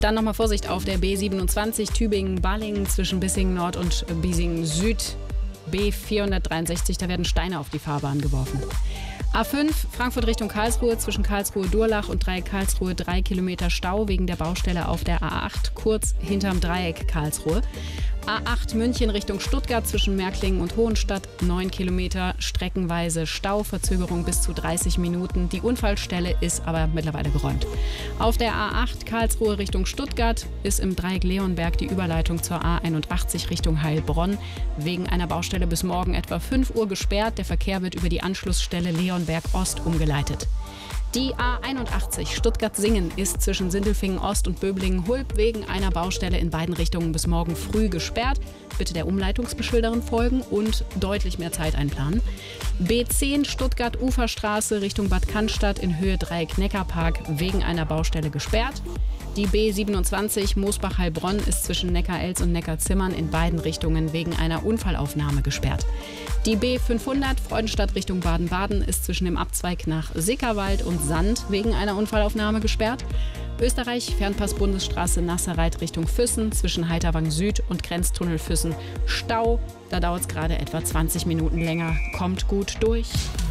Dann nochmal Vorsicht auf der B27 Tübingen-Balingen zwischen Bissingen Nord und Bissingen Süd. B463, da werden Steine auf die Fahrbahn geworfen. A5 Frankfurt Richtung Karlsruhe zwischen Karlsruhe-Durlach und Dreieck Karlsruhe 3 Kilometer Stau wegen der Baustelle auf der A8 kurz hinterm Dreieck Karlsruhe. A8 München Richtung Stuttgart zwischen Märklingen und Hohenstadt 9 Kilometer streckenweise Stau, Verzögerung bis zu 30 Minuten. Die Unfallstelle ist aber mittlerweile geräumt. Auf der A8 Karlsruhe Richtung Stuttgart ist im Dreieck Leonberg die Überleitung zur A81 Richtung Heilbronn wegen einer Baustelle bis morgen etwa 5 Uhr gesperrt. Der Verkehr wird über die Anschlussstelle Leonberg Ost umgeleitet. Die A81 Stuttgart-Singen ist zwischen Sindelfingen Ost und Böblingen-Hulb wegen einer Baustelle in beiden Richtungen bis morgen früh gesperrt. Bitte der Umleitungsbeschilderung folgen und deutlich mehr Zeit einplanen. B10 Stuttgart-Uferstraße Richtung Bad Cannstatt in Höhe Dreieck Neckarpark wegen einer Baustelle gesperrt. Die B27 Moosbach-Heilbronn ist zwischen Neckar-Elz und Neckar-Zimmern in beiden Richtungen wegen einer Unfallaufnahme gesperrt. Die B500 Freudenstadt Richtung Baden-Baden ist zwischen dem Abzweig nach Sickerwald und Sand wegen einer Unfallaufnahme gesperrt. Österreich Fernpass-Bundesstraße Nasserreit Richtung Füssen zwischen Heiterwang Süd und Grenztunnel Füssen Stau. Da dauert es gerade etwa 20 Minuten länger. Kommt gut durch.